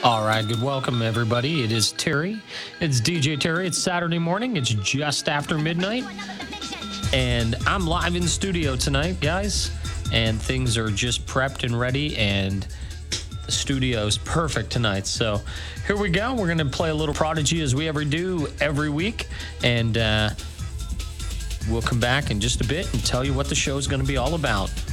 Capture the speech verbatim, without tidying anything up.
All right, good welcome, everybody. It is Terry. It's D J Terry. It's Saturday morning. It's just after midnight. And I'm live in studio tonight, guys. And things are just prepped and ready. And the studio's perfect tonight. So here we go. We're going to play a little Prodigy as we ever do every week. And uh, we'll come back in just a bit and tell you what the show is going to be all about.